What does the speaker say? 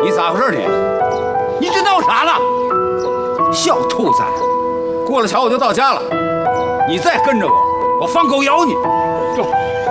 你咋回事呢？你这闹啥呢？小兔崽！过了桥我就到家了，你再跟着我，我放狗咬你！走。